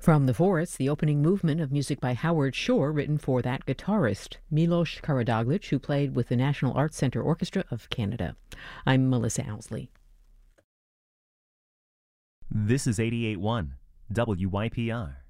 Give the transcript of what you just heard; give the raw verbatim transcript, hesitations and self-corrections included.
From the Forest, the opening movement of music by Howard Shore, written for that guitarist, Milos Karadzic, who played with the National Arts Centre Orchestra of Canada. I'm Melissa Owsley. This is eighty-eight point one W Y P R.